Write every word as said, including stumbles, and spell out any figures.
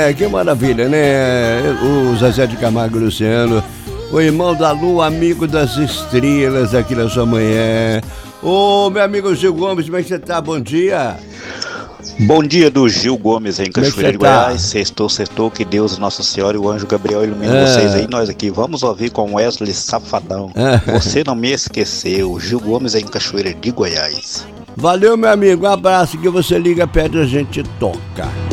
né? Que maravilha, né? O Zezé de Camargo e Luciano, o irmão da lua, amigo das estrelas aqui na sua manhã. Ô, meu amigo Gil Gomes, como é que você tá? Bom dia. Bom dia do Gil Gomes em Cachoeira de tá? Goiás. Sextou, sextou, que Deus, Nossa Senhora e o Anjo Gabriel iluminem é. vocês aí. Nós aqui vamos ouvir com Wesley Safadão. É. Você não me esqueceu. Gil Gomes em Cachoeira de Goiás. Valeu, meu amigo. Um abraço, que você liga perto, a gente toca.